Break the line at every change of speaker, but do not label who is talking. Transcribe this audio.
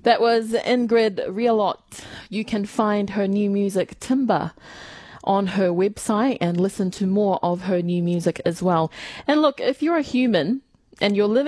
That was Ingrid Rielot. You can find her new music, Timber, on her website and listen to more of her new music as well. And look, if you're a human and you're living